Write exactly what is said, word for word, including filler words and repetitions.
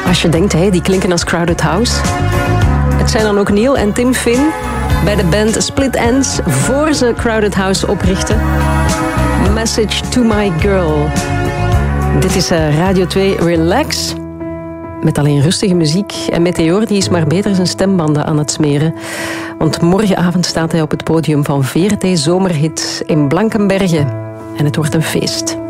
Als je denkt, hey, die klinken als Crowded House. Het zijn dan ook Neil en Tim Finn bij de band Split Enz voor ze Crowded House oprichten. Message to my girl. Dit is Radio twee Relax. Met alleen rustige muziek. En Meteor die is maar beter zijn stembanden aan het smeren. Want morgenavond staat hij op het podium van V R T Zomerhit in Blankenberge. En het wordt een feest.